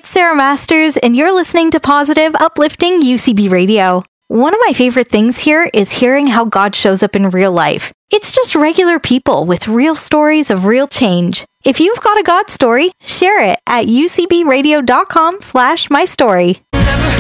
it's Sarah Masters, and you're listening to Positive, Uplifting UCB Radio. One of my favorite things here is hearing how God shows up in real life. It's just regular people with real stories of real change. If you've got a God story, share it at ucbradio.com/mystory.